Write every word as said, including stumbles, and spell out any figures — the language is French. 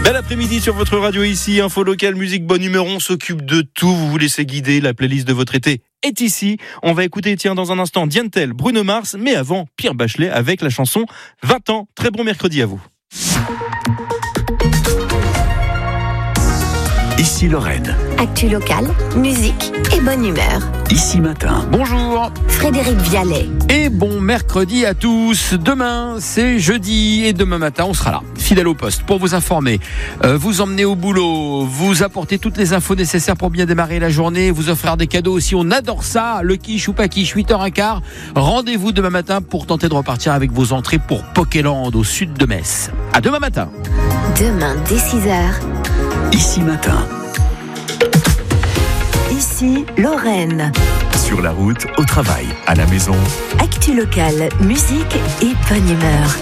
Bel après-midi sur votre radio ici, info locale, musique, bonne humeur, on s'occupe de tout, vous vous laissez guider, la playlist de votre été est ici. On va écouter, tiens, dans un instant, Diane Tell, Bruno Mars, mais avant, Pierre Bachelet avec la chanson vingt ans. Très bon mercredi à vous. Ici Lorraine. Actu locale, musique et bonne humeur. Ici Matin. Bonjour Frédéric Vialet. et bon mercredi à tous. Demain, c'est jeudi et demain matin, on sera là, fidèle au poste, pour vous informer, euh, vous emmener au boulot, vous apporter toutes les infos nécessaires pour bien démarrer la journée, vous offrir des cadeaux aussi. On adore ça, le quiche ou pas quiche, huit heures quinze. Rendez-vous demain matin pour tenter de repartir avec vos entrées pour Pokéland au sud de Metz. À demain matin. Demain dès six heures. Ici Matin. Ici Lorraine. Sur la route, au travail, à la maison. Actu locale, musique et bonne humeur.